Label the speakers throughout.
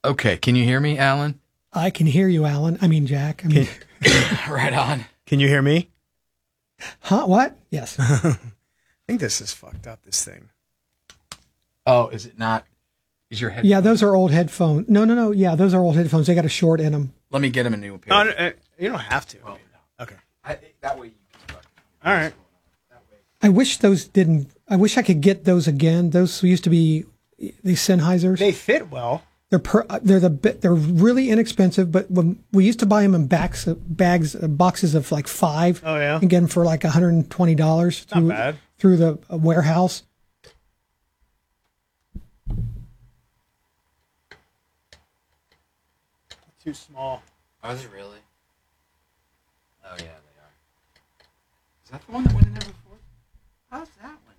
Speaker 1: Okay, can you hear me, Alan?
Speaker 2: I can hear you, Alan. I mean, Jack. I mean,
Speaker 1: Right on.
Speaker 3: Can you hear me?
Speaker 2: huh? What? Yes.
Speaker 3: I think this is fucked up, this thing.
Speaker 1: Oh, is it not? Is your head?
Speaker 2: Yeah, those are old headphones. No. Yeah, those are old headphones. They got a short in them.
Speaker 1: Let me get him a new pair.
Speaker 3: No, you don't have to.
Speaker 1: Well, no.
Speaker 3: Okay.
Speaker 1: That way you can.
Speaker 3: All right.
Speaker 2: I wish those didn't. I wish I could get those again. Those used to be these Sennheisers.
Speaker 3: They fit well.
Speaker 2: They're really inexpensive, but when we used to buy them in boxes of like 5.
Speaker 3: Oh, yeah?
Speaker 2: And get them for like $120
Speaker 3: Not bad.
Speaker 2: through the warehouse.
Speaker 3: Too small.
Speaker 1: Oh, is it really? Oh, yeah, they are. Is that the one that went in there before? How's that one?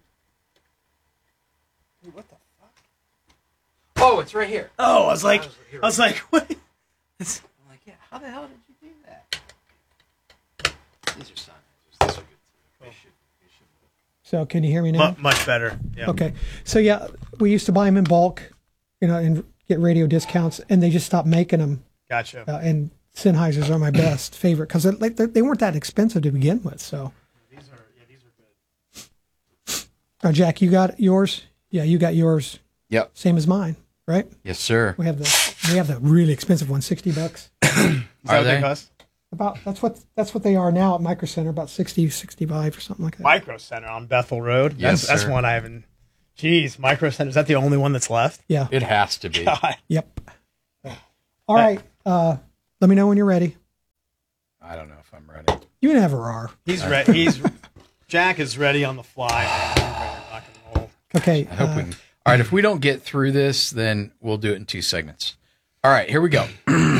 Speaker 3: Hey, what the fuck?
Speaker 1: Oh, it's right here.
Speaker 3: Oh, I was like, what?
Speaker 1: I'm like, yeah, how the hell did you do that? These are Sennheisers. These are good too. They should
Speaker 2: So can you hear me now?
Speaker 3: Much better. Yeah.
Speaker 2: Okay. So yeah, we used to buy them in bulk, and get radio discounts, and they just stopped making them.
Speaker 3: Gotcha.
Speaker 2: And Sennheisers are my best favorite because they weren't that expensive to begin with. So.
Speaker 3: These are good.
Speaker 2: Jack, you got yours? Yeah, you got yours.
Speaker 1: Yep.
Speaker 2: Same as mine, right?
Speaker 1: Yes, sir.
Speaker 2: We have the really expensive one, $60.
Speaker 3: Is that what they cost?
Speaker 2: That's what they are now at Micro Center, about 60, 65 or something like that.
Speaker 3: Micro Center on Bethel Road.
Speaker 1: Yes,
Speaker 3: that's
Speaker 1: sir.
Speaker 3: one I haven't. Jeez, Micro Center. Is that the only one that's left?
Speaker 2: Yeah.
Speaker 1: It has to be.
Speaker 3: God.
Speaker 2: Yep. All right. Let me know when you're ready.
Speaker 1: I don't know if I'm ready.
Speaker 2: You never are.
Speaker 3: He's ready. Jack is ready on the fly. He's ready to rock and roll.
Speaker 2: Okay.
Speaker 1: I hope we can. All right, if we don't get through this, then we'll do it in 2 segments. All right, here we go.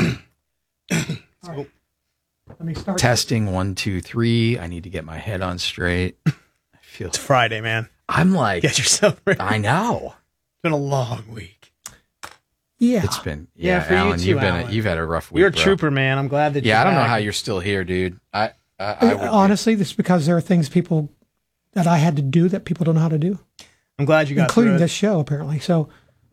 Speaker 2: Let me start.
Speaker 1: Testing 1, 2, 3. I need to get my head on straight. I feel.
Speaker 3: It's Friday, man.
Speaker 1: I'm like.
Speaker 3: Get yourself ready.
Speaker 1: I know.
Speaker 3: It's been a long week.
Speaker 2: Yeah.
Speaker 1: It's been.
Speaker 3: Yeah,
Speaker 1: Yeah,
Speaker 3: for you
Speaker 1: Alan,
Speaker 3: too, Alan.
Speaker 1: you've had a rough week.
Speaker 3: You're a
Speaker 1: bro.
Speaker 3: trooper, man. I'm glad that.
Speaker 1: Yeah, I don't know
Speaker 3: back.
Speaker 1: how you're still here, dude. I would be.
Speaker 2: Honestly, this is because there are things that I had to do that people don't know how to do,
Speaker 3: I'm glad you got
Speaker 2: including
Speaker 3: through it.
Speaker 2: this show apparently. So,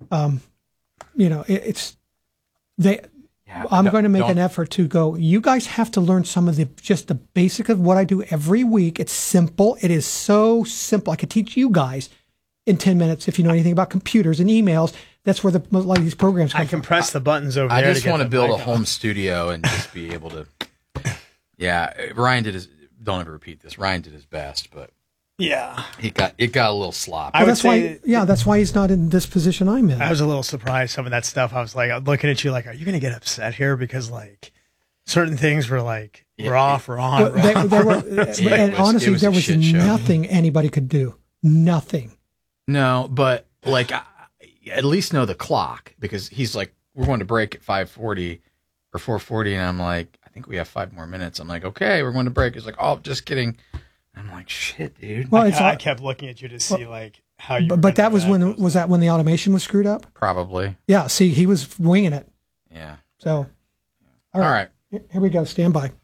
Speaker 2: it's they.
Speaker 1: Yeah,
Speaker 2: I'm going to make
Speaker 1: don't-
Speaker 2: an effort to go. You guys have to learn some of the basic of what I do every week. It's simple. It is so simple. I could teach you guys in 10 minutes if you know anything about computers and emails. That's where a lot of these programs come
Speaker 3: I can press the buttons over
Speaker 1: I
Speaker 3: there.
Speaker 1: just
Speaker 3: to
Speaker 1: want to
Speaker 3: get
Speaker 1: build
Speaker 3: the
Speaker 1: a
Speaker 3: mic
Speaker 1: home
Speaker 3: on.
Speaker 1: studio and just be able to. Yeah, Ryan did his. Don't ever repeat this. Ryan did his best, but
Speaker 3: Yeah.
Speaker 1: it got a little sloppy.
Speaker 3: I would
Speaker 2: that's
Speaker 3: say
Speaker 2: why. That's why he's not in this position I'm in.
Speaker 3: I was a little surprised some of that stuff. I was like looking at you like, are you going to get upset here? Because like certain things were like, we're off, we're on.
Speaker 2: But they were, and honestly,
Speaker 1: it was
Speaker 2: there
Speaker 1: a
Speaker 2: was
Speaker 1: shit show.
Speaker 2: nothing anybody could do. Nothing.
Speaker 1: No, but like I at least know the clock because he's like, we're going to break at 5:40 or 4:40, and I'm like, I think we have 5 more minutes. I'm like, okay, we're going to break. He's like, oh, just kidding. I'm like, shit, dude.
Speaker 2: Well,
Speaker 3: I kept looking at you to see like how you.
Speaker 2: But that was when the automation was screwed up?
Speaker 1: Probably.
Speaker 2: Yeah. See, he was winging it.
Speaker 1: Yeah.
Speaker 2: So,
Speaker 1: All right.
Speaker 2: Here we go. Stand by.